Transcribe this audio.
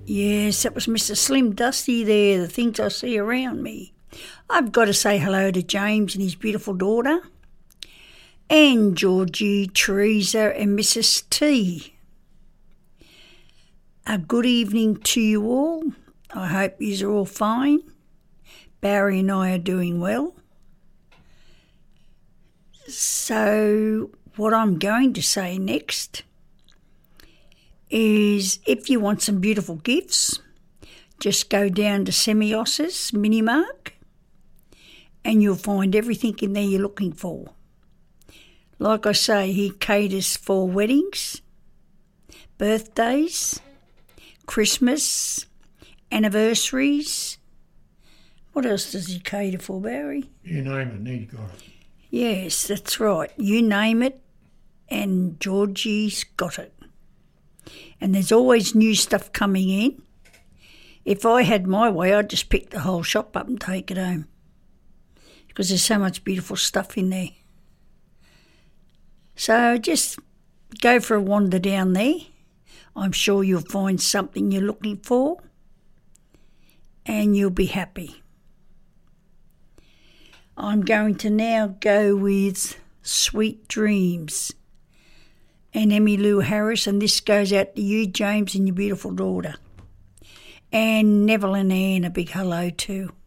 Yes, that was Mr. Slim Dusty there, the things I see around me. I've got to say hello to James and his beautiful daughter, and Georgie, Teresa and Mrs. T. A good evening to you all. I hope you are all fine. Barry and I are doing well. So what I'm going to say next is if you want some beautiful gifts, just go down to Semios's Minimark and you'll find everything in there you're looking for. Like I say, he caters for weddings, birthdays, Christmas, anniversaries. What else does he cater for, Barry? You name it, he's got it. Yes, that's right. You name it and Georgie's got it. And there's always new stuff coming in. If I had my way, I'd just pick the whole shop up and take it home because there's so much beautiful stuff in there. So just go for a wander down there. I'm sure you'll find something you're looking for and you'll be happy. I'm going to now go with Sweet Dreams and Emmylou Harris, and this goes out to you, James, and your beautiful daughter. And Neville and Anne, a big hello too.